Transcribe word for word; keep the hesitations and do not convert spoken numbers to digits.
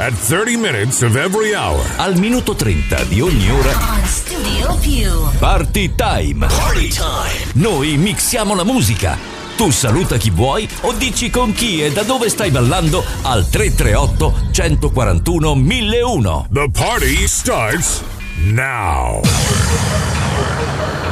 At thirty minutes of every hour. Al minuto trenta di ogni ora. On Studio Più. Party time. Party time. Noi mixiamo la musica. Tu saluta chi vuoi o dici con chi e da dove stai ballando al tre tre otto, uno quattro uno, mille uno. The party starts now.